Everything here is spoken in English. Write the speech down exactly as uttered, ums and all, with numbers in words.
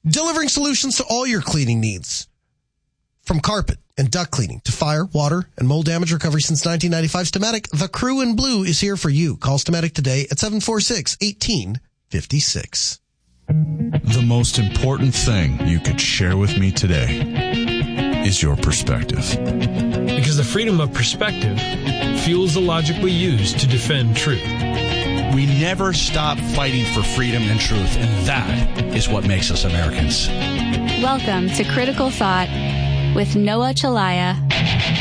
delivering solutions to all your cleaning needs. From carpet and duct cleaning to fire, water, and mold damage recovery since nineteen ninety-five, Stamatic, the crew in blue, is here for you. Call Stamatic today at seven four six, one eight five six. The most important thing you could share with me today is your perspective. Because the freedom of perspective fuels the logic we use to defend truth. We never stop fighting for freedom and truth, and that is what makes us Americans. Welcome to Critical Thought with Noah Chelliah.